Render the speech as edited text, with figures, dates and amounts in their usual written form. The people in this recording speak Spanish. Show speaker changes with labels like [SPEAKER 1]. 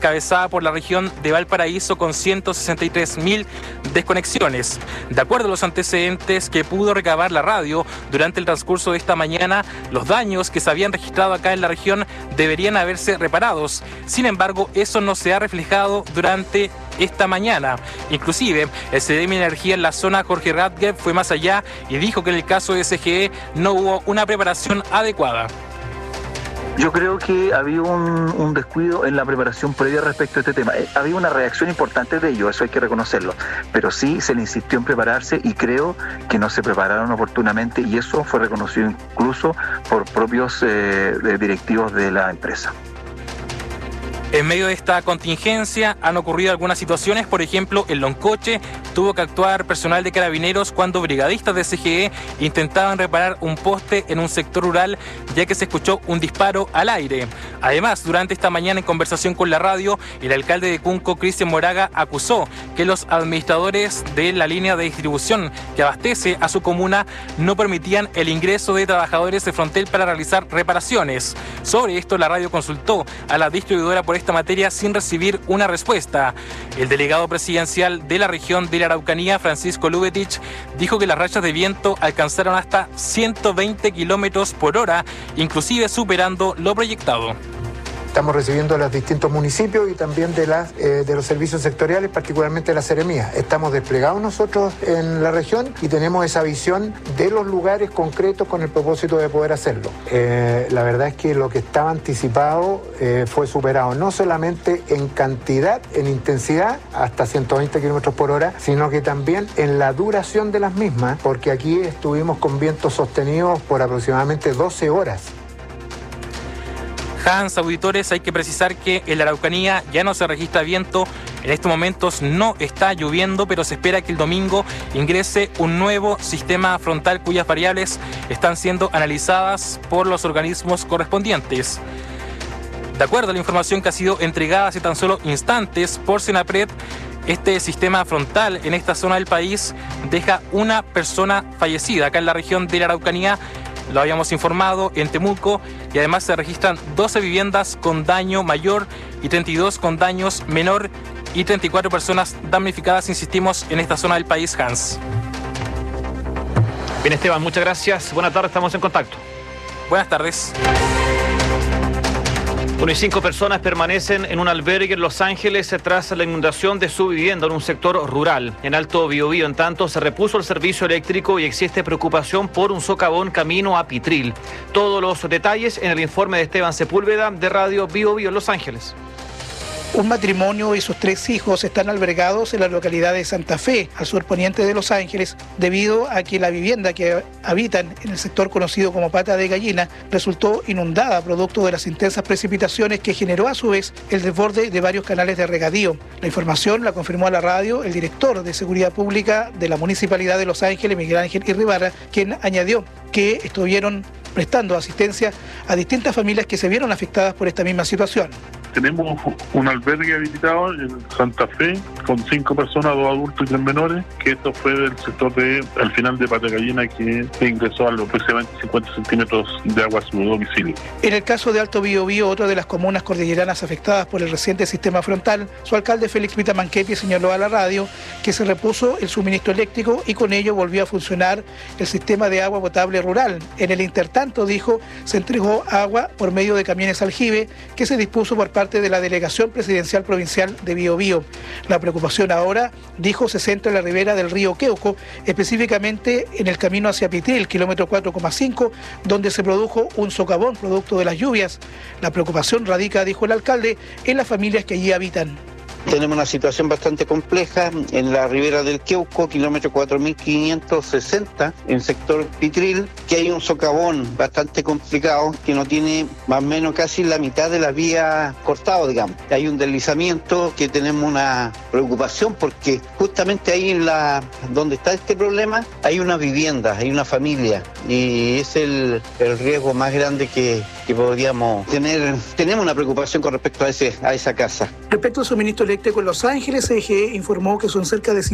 [SPEAKER 1] encabezada por la región de Valparaíso con 163.000 desconexiones. De acuerdo a los antecedentes que pudo recabar la radio durante el transcurso de esta mañana, los daños que se habían registrado acá en la región deberían haberse reparados. Sin embargo, eso no se ha reflejado durante esta mañana. Inclusive, el CDM de Energía en la zona, Jorge Radger, fue más allá y dijo que en el caso de SGE no hubo una preparación adecuada.
[SPEAKER 2] Yo creo que había un descuido en la preparación previa respecto a este tema. Había una reacción importante de ello, eso hay que reconocerlo. Pero sí se le insistió en prepararse y creo que no se prepararon oportunamente y eso fue reconocido incluso por propios directivos de la empresa.
[SPEAKER 1] En medio de esta contingencia han ocurrido algunas situaciones, por ejemplo, en Loncoche tuvo que actuar personal de carabineros cuando brigadistas de SGE intentaban reparar un poste en un sector rural, ya que se escuchó un disparo al aire. Además, durante esta mañana en conversación con la radio, el alcalde de Cunco, Cristian Moraga, acusó que los administradores de la línea de distribución que abastece a su comuna no permitían el ingreso de trabajadores de Frontel para realizar reparaciones. Sobre esto, la radio consultó a la distribuidora por esta materia sin recibir una respuesta. El delegado presidencial de la región de la Araucanía, Francisco Lubetich, dijo que las rachas de viento alcanzaron hasta 120 kilómetros por hora, inclusive superando lo proyectado.
[SPEAKER 3] Estamos recibiendo de los distintos municipios y también de los servicios sectoriales, particularmente de la Seremía. Estamos desplegados nosotros en la región y tenemos esa visión de los lugares concretos con el propósito de poder hacerlo. La verdad es que lo que estaba anticipado fue superado, no solamente en cantidad, en intensidad, hasta 120 kilómetros por hora, sino que también en la duración de las mismas, porque aquí estuvimos con vientos sostenidos por aproximadamente 12 horas.
[SPEAKER 1] Hans, auditores, hay que precisar que en la Araucanía ya no se registra viento. En estos momentos no está lloviendo, pero se espera que el domingo ingrese un nuevo sistema frontal cuyas variables están siendo analizadas por los organismos correspondientes. De acuerdo a la información que ha sido entregada hace tan solo instantes por Senapred, este sistema frontal en esta zona del país deja una persona fallecida acá en la región de la Araucanía. Lo habíamos informado en Temuco y además se registran 12 viviendas con daño mayor y 32 con daños menor y 34 personas damnificadas, insistimos, en esta zona del país, Hans.
[SPEAKER 4] Bien, Esteban, muchas gracias. Buenas tardes, estamos en contacto.
[SPEAKER 1] Buenas tardes.
[SPEAKER 4] 1 y 5 personas permanecen en un albergue en Los Ángeles tras la inundación de su vivienda en un sector rural. En Alto Biobío, en tanto, se repuso el servicio eléctrico y existe preocupación por un socavón camino a Pitril. Todos los detalles en el informe de Esteban Sepúlveda de Radio Biobío en Los Ángeles.
[SPEAKER 5] Un matrimonio y sus 3 hijos están albergados en la localidad de Santa Fe, al surponiente de Los Ángeles, debido a que la vivienda que habitan en el sector conocido como Pata de Gallina resultó inundada producto de las intensas precipitaciones que generó a su vez el desborde de varios canales de regadío. La información la confirmó a la radio el director de Seguridad Pública de la Municipalidad de Los Ángeles, Miguel Ángel Irribarra, quien añadió que estuvieron prestando asistencia a distintas familias que se vieron afectadas por esta misma situación.
[SPEAKER 6] Tenemos un albergue habilitado en Santa Fe con 5 personas, 2 adultos y 3 menores, que esto fue del sector al final de Pata Gallina, que ingresó a los aproximadamente 50 centímetros de agua a su domicilio.
[SPEAKER 5] En el caso de Alto Biobío, otra de las comunas cordilleranas afectadas por el reciente sistema frontal, su alcalde Félix Vitamanquepi señaló a la radio que se repuso el suministro eléctrico y con ello volvió a funcionar el sistema de agua potable rural. En el intertanto, dijo, se entregó agua por medio de camiones aljibe que se dispuso por parte de la Delegación Presidencial Provincial de Biobío. La preocupación ahora, dijo, se centra en la ribera del río Queuco, específicamente en el camino hacia Pitril, kilómetro 4,5, donde se produjo un socavón producto de las lluvias. La preocupación radica, dijo el alcalde, en las familias que allí habitan.
[SPEAKER 7] Tenemos una situación bastante compleja en la ribera del Queuco, kilómetro 4.560, en el sector Pitril, que hay un socavón bastante complicado que no tiene más o menos casi la mitad de la vía cortado, digamos. Hay un deslizamiento que tenemos una preocupación porque justamente ahí donde está este problema hay una vivienda, hay una familia y es el riesgo más grande que podríamos tener. Tenemos una preocupación con respecto a esa casa.
[SPEAKER 5] Respecto al suministro eléctrico en Los Ángeles, SGE informó que son cerca de